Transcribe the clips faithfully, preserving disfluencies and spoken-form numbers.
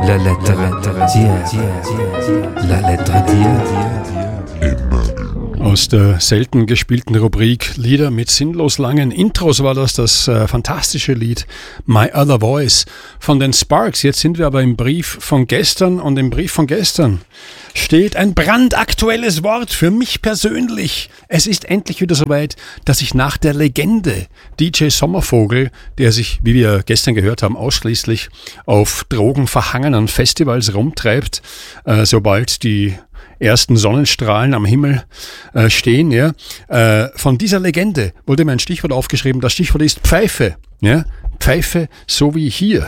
La lettre tiers. La lettre tiers. Aus der selten gespielten Rubrik Lieder mit sinnlos langen Intros war das das äh, fantastische Lied My Other Voice von den Sparks. Jetzt sind wir aber im Brief von gestern und im Brief von gestern steht ein brandaktuelles Wort für mich persönlich. Es ist endlich wieder soweit, dass ich nach der Legende D J Sommervogel, der sich, wie wir gestern gehört haben, ausschließlich auf drogenverhangenen Festivals rumtreibt, äh, sobald die ersten Sonnenstrahlen am Himmel äh, stehen, ja. Äh, von dieser Legende wurde mir ein Stichwort aufgeschrieben. Das Stichwort ist Pfeife, ja. Pfeife, so wie hier.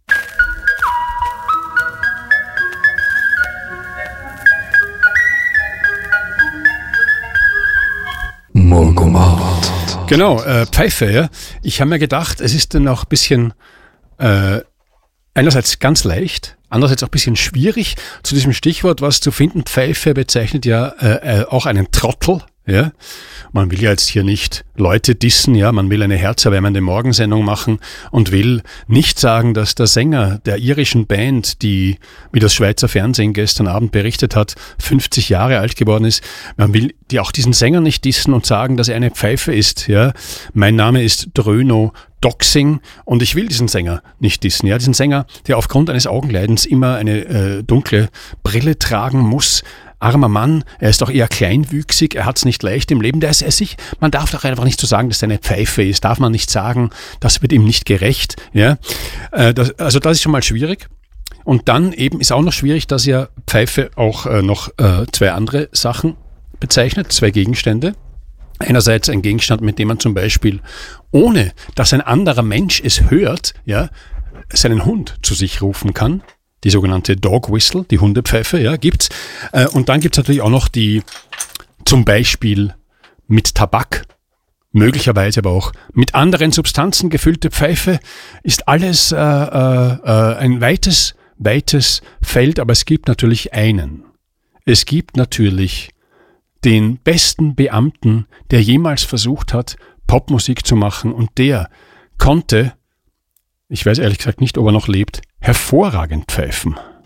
Morgenart. Genau, äh, Pfeife, ja. Ich habe mir gedacht, es ist dann auch ein bisschen äh, einerseits ganz leicht, andererseits auch ein bisschen schwierig, zu diesem Stichwort was zu finden. Pfeife bezeichnet ja äh, äh, auch einen Trottel. Ja, man will ja jetzt hier nicht Leute dissen, ja, man will eine herzerwärmende Morgensendung machen und will nicht sagen, dass der Sänger der irischen Band, die, wie das Schweizer Fernsehen gestern Abend berichtet hat, fünfzig Jahre alt geworden ist. Man will die auch diesen Sänger nicht dissen und sagen, dass er eine Pfeife ist, ja. Mein Name ist Dröno Doxing und ich will diesen Sänger nicht dissen, ja. Diesen Sänger, der aufgrund eines Augenleidens immer eine äh, dunkle Brille tragen muss. Armer Mann, er ist auch eher kleinwüchsig, er hat es nicht leicht im Leben. Der ist er sich, man darf doch einfach nicht so sagen, dass er eine Pfeife ist, darf man nicht sagen, das wird ihm nicht gerecht. Ja? Äh, das, also das ist schon mal schwierig. Und dann eben ist auch noch schwierig, dass ja Pfeife auch äh, noch äh, zwei andere Sachen bezeichnet, zwei Gegenstände. Einerseits ein Gegenstand, mit dem man zum Beispiel, ohne dass ein anderer Mensch es hört, ja, seinen Hund zu sich rufen kann. Die sogenannte Dog Whistle, die Hundepfeife, ja, gibt's. Äh, und dann gibt's natürlich auch noch die, zum Beispiel mit Tabak, möglicherweise aber auch mit anderen Substanzen gefüllte Pfeife, ist alles äh, äh, ein weites, weites Feld, aber es gibt natürlich einen. Es gibt natürlich den besten Beamten, der jemals versucht hat, Popmusik zu machen, und der konnte, ich weiß ehrlich gesagt nicht, ob er noch lebt, hervorragend pfeifen.